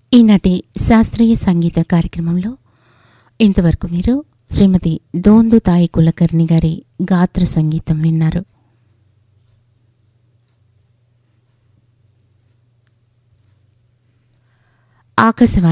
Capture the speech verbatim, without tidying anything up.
ఈనాటి శాస్త్రీయ సంగీత కార్యక్రమంలో ఇంతవరకు మీరు శ్రీమతి దోందు తాయి కులకర్ణి గారి గాత్ర సంగీతం విన్నారు. ఆకాశవాణి